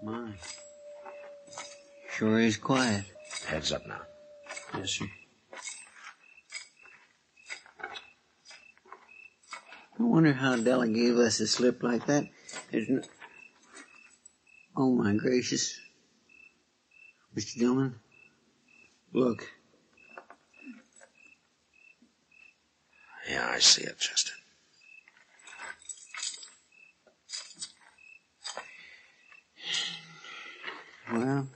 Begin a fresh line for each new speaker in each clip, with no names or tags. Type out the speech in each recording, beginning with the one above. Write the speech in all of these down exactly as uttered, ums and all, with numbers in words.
My. Sure is quiet.
Heads up now.
Yes, sir. I wonder how Della gave us a slip like that. There's no... Oh, my gracious. Mister Dillon, look.
Yeah, I see it, Chester.
Well,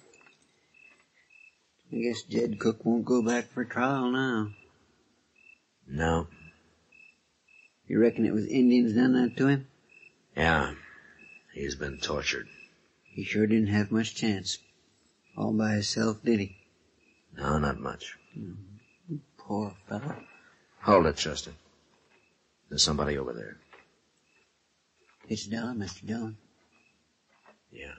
I guess Jed Cook won't go back for trial now.
No.
You reckon it was Indians done that to him?
Yeah. He's been tortured.
He sure didn't have much chance. All by himself, did he?
No, not much.
Mm-hmm. Poor fellow.
Hold it, Chester. There's somebody over there.
It's Della, Mister Dillon.
Yeah.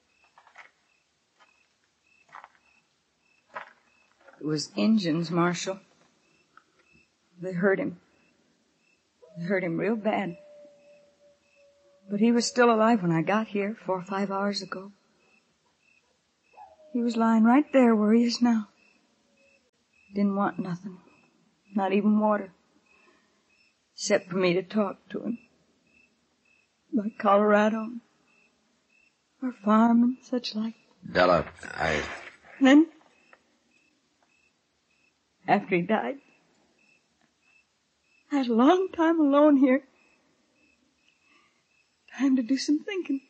It was Injuns, Marshal. They hurt him. They hurt him real bad. But he was still alive when I got here four or five hours ago. He was lying right there where he is now. Didn't want nothing, not even water, except for me to talk to him. About Colorado, our farm and such like.
Della, I...
Then, after he died, I had a long time alone here. Time to do some thinking.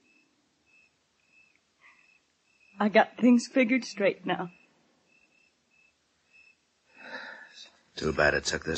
I got things figured straight now.
Too bad it took this